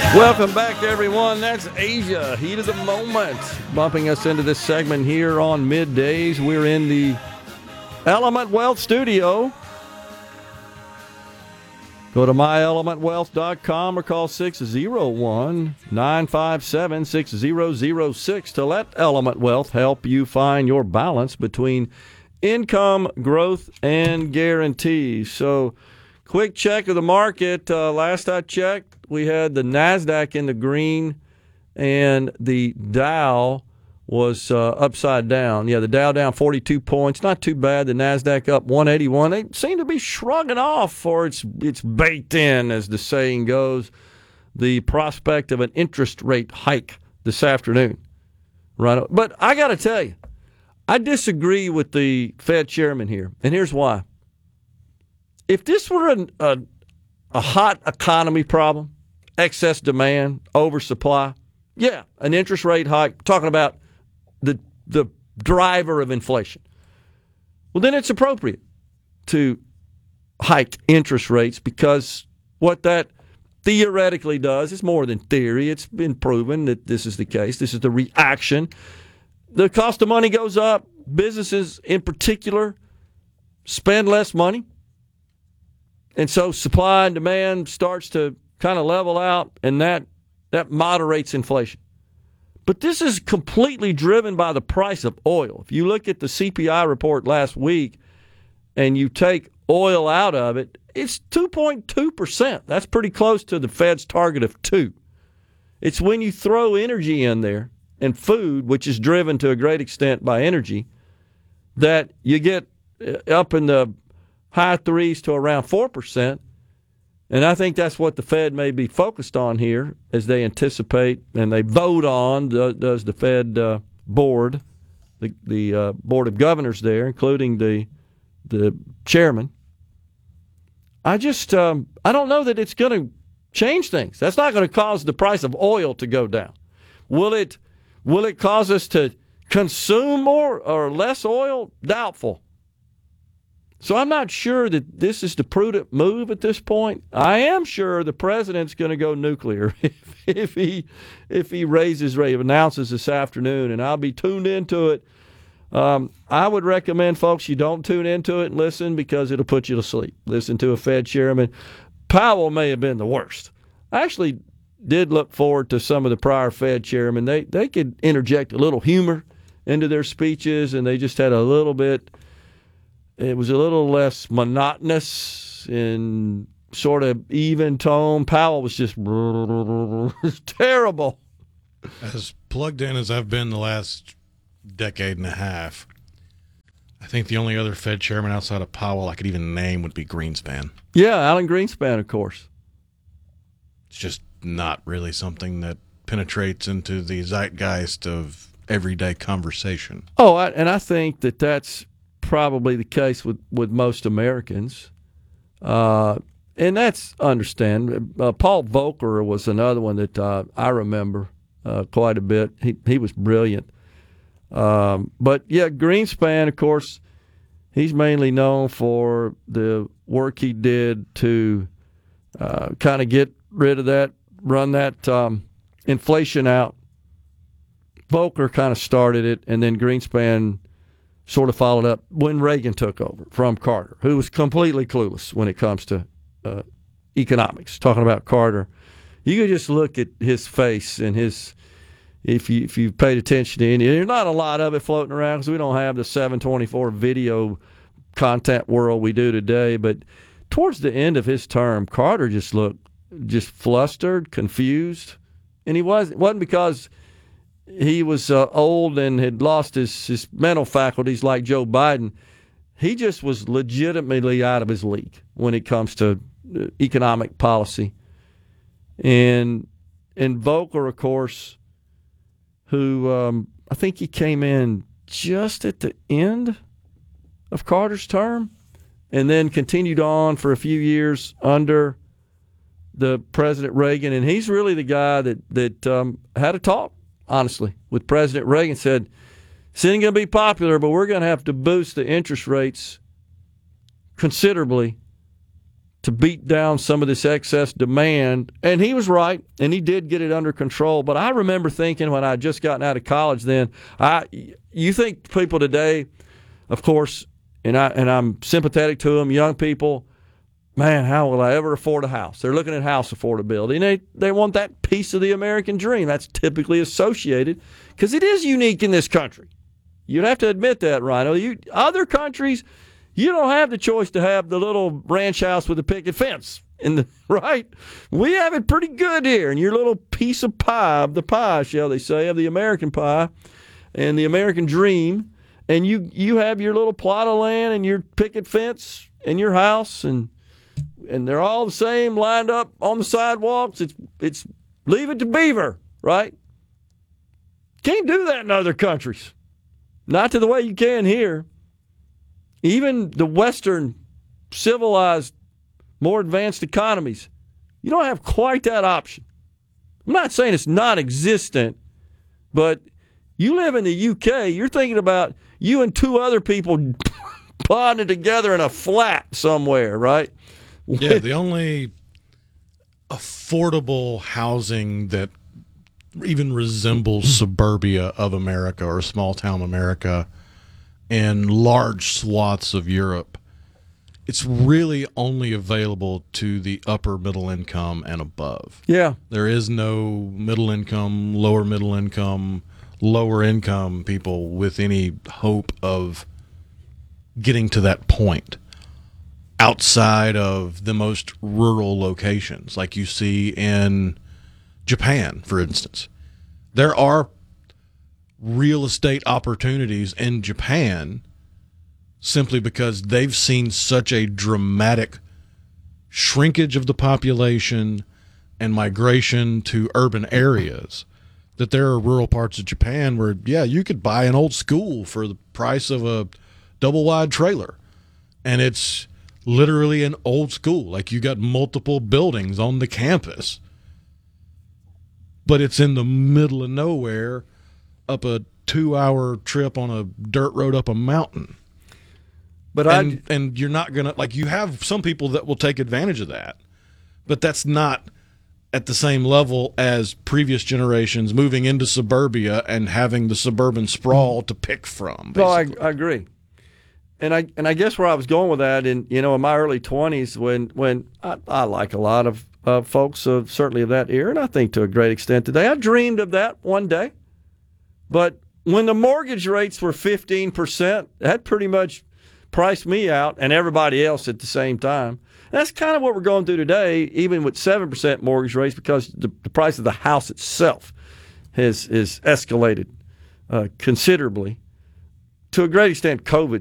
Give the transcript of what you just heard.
Welcome back, everyone. That's Asia, heat of the moment, bumping us into this segment here on Middays. We're in the Element Wealth studio. Go to myelementwealth.com or call 601-957-6006 to let Element Wealth help you find your balance between income, growth, and guarantees. So, quick check of the market. Last I checked, we had the NASDAQ in the green, and the Dow was upside down. Yeah, the Dow down 42 points. Not too bad. The NASDAQ up 181. They seem to be shrugging off, or it's baked in, as the saying goes, the prospect of an interest rate hike this afternoon. Right. But I got to tell you, I disagree with the Fed chairman here, and here's why. If this were a hot economy problem, excess demand, oversupply, yeah, an interest rate hike, talking about the driver of inflation, well, then it's appropriate to hike interest rates, because what that theoretically does is more than theory. It's been proven that this is the case. This is the reaction. The cost of money goes up. Businesses in particular spend less money. And so supply and demand starts to kind of level out, and that moderates inflation. But this is completely driven by the price of oil. If you look at the CPI report last week and you take oil out of it, it's 2.2%. That's pretty close to the Fed's target of 2%. It's when you throw energy in there and food, which is driven to a great extent by energy, that you get up in the high 3s to around 4%. And I think that's what the Fed may be focused on here as they anticipate and they vote on, does the Fed board, the board of governors there, including the chairman. I don't know that it's going to change things. That's not going to cause the price of oil to go down. Will it cause us to consume more or less oil? Doubtful. So I'm not sure that this is the prudent move at this point. I am sure the president's going to go nuclear if he raises rate, announces this afternoon, and I'll be tuned into it. I would recommend, folks, you don't tune into it and listen, because it'll put you to sleep. Listen to a Fed chairman. Powell may have been the worst. I actually did look forward to some of the prior Fed chairmen. They could interject a little humor into their speeches, and they just had a little bit. It was a little less monotonous and sort of even tone. Powell was just terrible. As plugged in as I've been the last decade and a half, I think the only other Fed chairman outside of Powell I could even name would be Greenspan. Yeah, Alan Greenspan, of course. It's just not really something that penetrates into the zeitgeist of everyday conversation. Oh, I think that's probably the case with most Americans. And that's understandable. Paul Volcker was another one that I remember quite a bit. He was brilliant. But, yeah, Greenspan, of course, he's mainly known for the work he did to kind of get rid of that, run that inflation out. Volcker kind of started it, and then Greenspan sort of followed up when Reagan took over from Carter, who was completely clueless when it comes to economics. Talking about Carter, you could just look at his face and his. If you paid attention to any, there's not a lot of it floating around because we don't have the 724 video content world we do today. But towards the end of his term, Carter just looked flustered, confused, and he wasn't because he was old and had lost his mental faculties like Joe Biden. He just was legitimately out of his league when it comes to economic policy. And Volcker, of course, who I think he came in just at the end of Carter's term and then continued on for a few years under the President Reagan. And he's really the guy that had a talk, honestly, with President Reagan, said, this isn't going to be popular, but we're going to have to boost the interest rates considerably to beat down some of this excess demand. And he was right, and he did get it under control. But I remember thinking when I had just gotten out of college then, you think people today, of course, and I'm sympathetic to them, young people, man, how will I ever afford a house? They're looking at house affordability, and they want that piece of the American dream. That's typically associated, because it is unique in this country. You'd have to admit that, Rhino. Other countries, you don't have the choice to have the little ranch house with a picket fence, right? We have it pretty good here, and your little piece of pie, of the pie, shall they say, of the American pie and the American dream, and you have your little plot of land and your picket fence and your house, and they're all the same, lined up on the sidewalks. It's leave it to Beaver, right? Can't do that in other countries. Not to the way you can here. Even the Western, civilized, more advanced economies, you don't have quite that option. I'm not saying it's non-existent, but you live in the UK, you're thinking about you and two other people bonded together in a flat somewhere, right? Yeah, the only affordable housing that even resembles suburbia of America or small town America in large swaths of Europe, it's really only available to the upper middle income and above. Yeah. There is no middle income, lower income people with any hope of getting to that point outside of the most rural locations like you see in Japan, for instance. There are real estate opportunities in Japan simply because they've seen such a dramatic shrinkage of the population and migration to urban areas that there are rural parts of Japan where, yeah, you could buy an old school for the price of a double-wide trailer. And it's literally an old school. Like, you got multiple buildings on the campus. But it's in the middle of nowhere up a 2-hour trip on a dirt road up a mountain. But and you're not going to, like, you have some people that will take advantage of that. But that's not at the same level as previous generations moving into suburbia and having the suburban sprawl to pick from. Basically. No, I agree. And I guess where I was going with that, in my early 20s, when I like a lot of folks certainly of that era, and I think to a great extent today, I dreamed of that one day. But when the mortgage rates were 15%, that pretty much priced me out and everybody else at the same time. And that's kind of what we're going through today, even with 7% mortgage rates, because the price of the house itself is escalated considerably. To a great extent, COVID